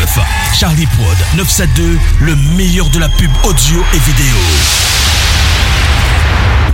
Charlie Prod 972, le meilleur de la pub audio et vidéo.